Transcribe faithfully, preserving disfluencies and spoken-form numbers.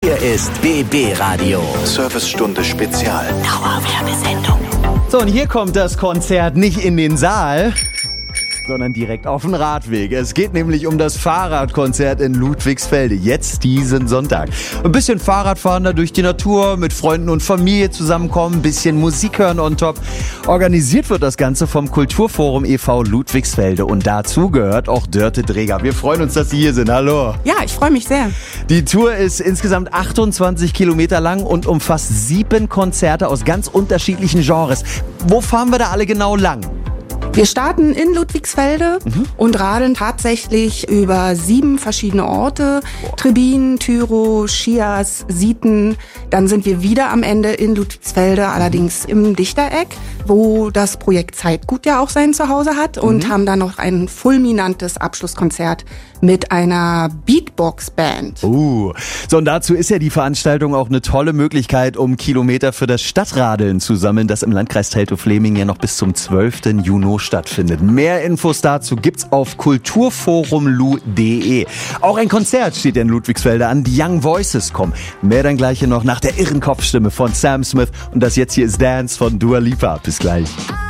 Hier ist B B Radio. Servicestunde Spezial. Dauerwerbesendung. So, und hier kommt das Konzert nicht in den Saal, sondern direkt auf den Radweg. Es geht nämlich um das Fahrradkonzert in Ludwigsfelde, jetzt diesen Sonntag. Ein bisschen Fahrradfahren da durch die Natur, mit Freunden und Familie zusammenkommen, ein bisschen Musik hören on top. Organisiert wird das Ganze vom Kulturforum e V Ludwigsfelde und dazu gehört auch Dörte Dreger. Wir freuen uns, dass Sie hier sind. Hallo. Ja, ich freue mich sehr. Die Tour ist insgesamt achtundzwanzig Kilometer lang und umfasst sieben Konzerte aus ganz unterschiedlichen Genres. Wo fahren wir da alle genau lang? Wir starten in Ludwigsfelde mhm. und radeln tatsächlich über sieben verschiedene Orte. Boah. Trebin, Tyrow, Schias, Sieten. Dann sind wir wieder am Ende in Ludwigsfelde, allerdings im Dichtereck, wo das Projekt Zeitgut ja auch sein Zuhause hat und mhm. haben dann noch ein fulminantes Abschlusskonzert mit einer Beatbox-Band. Uh, so und dazu ist ja die Veranstaltung auch eine tolle Möglichkeit, um Kilometer für das Stadtradeln zu sammeln, das im Landkreis Teltow-Fläming ja noch bis zum zwölften Juni stattfindet. Mehr Infos dazu gibt's auf kulturforum lu punkt de. Auch ein Konzert steht in Ludwigsfelde an. Die Young Voices kommen. Mehr dann gleich hier noch nach der irren Kopfstimme von Sam Smith. Und das jetzt hier ist Dance von Dua Lipa. Bis gleich.